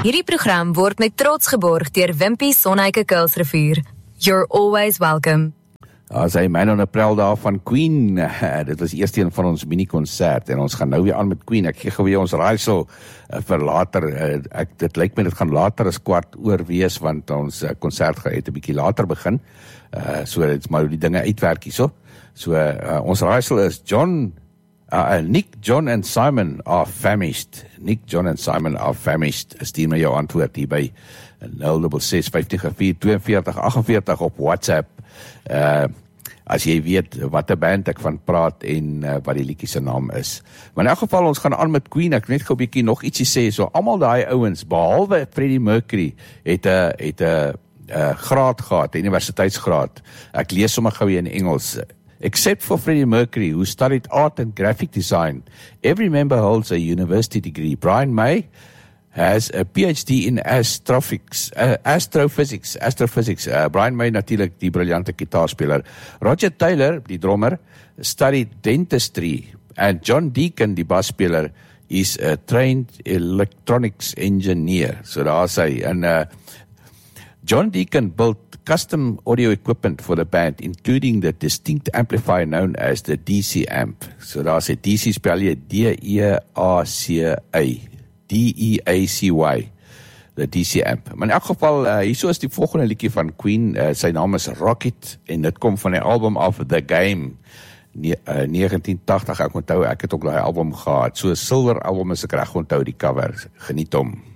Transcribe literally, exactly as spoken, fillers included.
Hierdie program word met trots geborg deur Wimpy Sonhuike Kuilsrivier. You're always welcome. As hy myne in April daar van Queen, dit was eerst een van ons mini-concert, en ons gaan nou weer aan met Queen. Ek gee gou weer ons raaisel uh, vir later, uh, ek, dit lyk my dit gaan later as kwart oor wees, want ons uh, concert gaan het 'n bietjie later begin, uh, so dit is maar die dinge uitwerk hierso. So uh, ons raaisel is John, uh, Nick, John and Simon are famished. Nick, John and Simon are famished. Stuur my jou antwoord hier by nul ses ses vyf vier twee vier agt vier op WhatsApp. Uh, as jy weet wat 'n band ek van praat en uh, wat die liedjie se naam is. Maar in elk geval, ons gaan aan met Queen. Ek net gou 'n bietjie nog ietsie sê. So almal daai ouens, behalwe Freddie Mercury, het 'n het 'n uh, graad gehad, 'n universiteitsgraad. Ek lees sommer gou hier in Engels. Except for Freddie Mercury, who studied art and graphic design, every member holds a university degree. Brian May has a P H D in astrophysics, uh, astrophysics, astrophysics. Uh, Brian May natuurlijk die briljante gitaarspeler. Roger Taylor, die drummer, studied dentistry. And John Deacon, die basspeler, is a trained electronics engineer. So daar sê, en uh, John Deacon built custom audio equipment for the band, including the distinct amplifier known as the D C amp. So daar sê, D C spel jy D E A C A. D E A C Y, the D C amp. Maar in elk geval, uh, hierso is die volgende liedjie van Queen, uh, sy naam is Rocket, en dit kom van die album af The Game, ne uh, negentien tagtig, ek onthou, ek het ook die album gehad, so 'n silver album is ek reg onthou die cover, geniet hom.